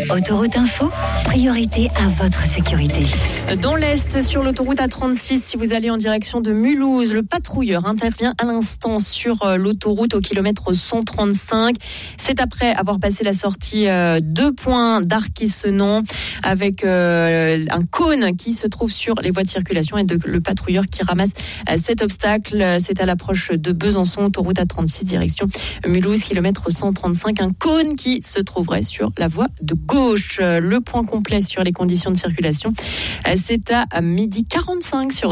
Autoroute Info, priorité à votre sécurité. Dans l'Est, sur l'autoroute A36, si vous allez en direction de Mulhouse, le patrouilleur intervient à l'instant sur l'autoroute au kilomètre 135. C'est après avoir passé la sortie 2 points d'Arc-et-Senan avec un cône qui se trouve sur les voies de circulation et le patrouilleur qui ramasse cet obstacle. C'est à l'approche de Besançon, autoroute A36, direction Mulhouse, kilomètre 135. Un cône qui se trouverait sur la voie de gauche. Le point complet sur les conditions de circulation, c'est à 12h45 sur